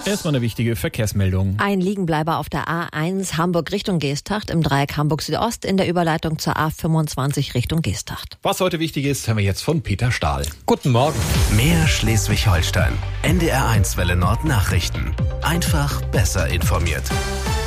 Erstmal eine wichtige Verkehrsmeldung. Ein Liegenbleiber auf der A1 Hamburg Richtung Geesthacht im Dreieck Hamburg Südost in der Überleitung zur A25 Richtung Geesthacht. Was heute wichtig ist, hören wir jetzt von Peter Stahl. Guten Morgen. Mehr Schleswig-Holstein. NDR1 Welle Nord Nachrichten. Einfach besser informiert.